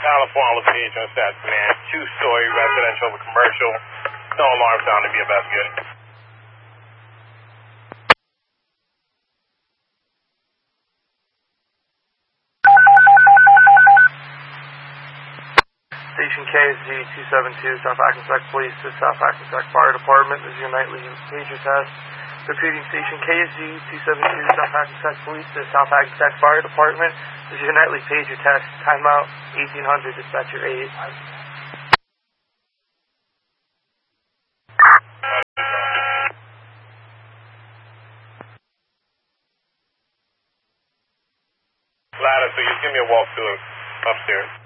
California LaPage on Stats Command. Two-story residential or commercial. No alarm sound to be investigated. Station KSG 272, South Hackensack Police to South Hackensack Fire Department. This is your nightly pager test. Repeating Station KSG 272, South Hackensack Police to South Hackensack Fire Department. This is your nightly pager test. Timeout 1800, dispatcher 8. Ladder, so you give me a walk to upstairs.